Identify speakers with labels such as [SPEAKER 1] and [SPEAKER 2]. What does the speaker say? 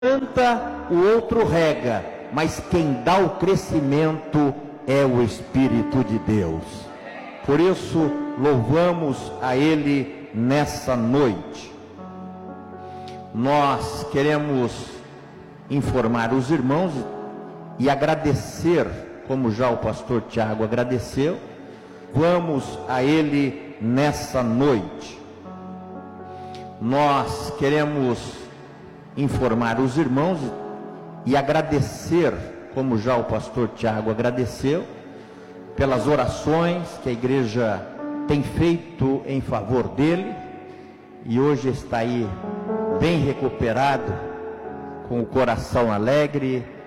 [SPEAKER 1] planta, o outro rega, mas quem dá o crescimento é o Espírito de Deus. Por isso, louvamos a Ele nessa noite. Nós queremos informar os irmãos e agradecer, como já o pastor Tiago agradeceu, vamos a Ele nessa noite. Nós queremos informar os irmãos e agradecer, como já o pastor Tiago agradeceu, pelas orações que a igreja tem feito em favor dele, e hoje está aí bem recuperado, com o coração alegre,